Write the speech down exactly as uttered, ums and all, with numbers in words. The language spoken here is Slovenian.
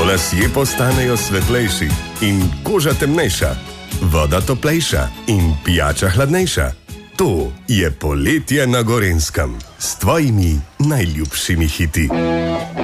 ko lasje postanejo svetlejši in koža temnejša, voda toplejša in pijača hladnejša. To je poletje na Gorenjskem s tvojimi najljubšimi hiti.